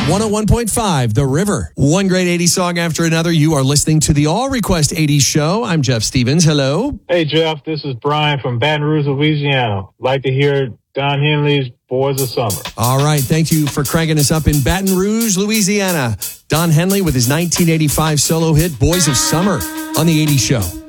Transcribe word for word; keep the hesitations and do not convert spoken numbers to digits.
one oh one point five, The River. One great eighties song after another. You are listening to the All Request eighties Show. I'm Jeff Stevens. Hello. Hey, Jeff. This is Brian from Baton Rouge, Louisiana. Like to hear Don Henley's Boys of Summer. All right. Thank you for cranking us up in Baton Rouge, Louisiana. Don Henley with his nineteen eighty-five solo hit, Boys of Summer, on the eighties Show.